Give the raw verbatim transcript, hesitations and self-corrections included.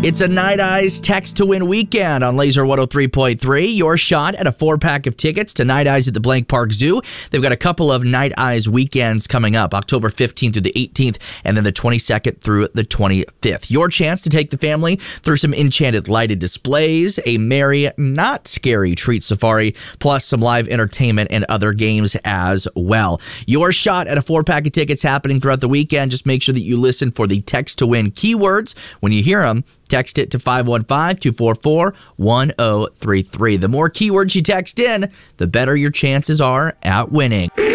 It's a Night Eyes Text to Win weekend on Laser one oh three point three. Your shot at a four-pack of tickets to Night Eyes at the Blank Park Zoo. They've got a couple of Night Eyes weekends coming up, October fifteenth through the eighteenth, and then the twenty-second through the twenty-fifth. Your chance to take the family through some enchanted lighted displays, a merry, not scary treat safari, plus some live entertainment and other games as well. Your shot at a four-pack of tickets happening throughout the weekend. Just make sure that you listen for the Text to Win keywords. When you hear them, text it to five one five, two four four, one oh three three. The more keywords you text in, the better your chances are at winning.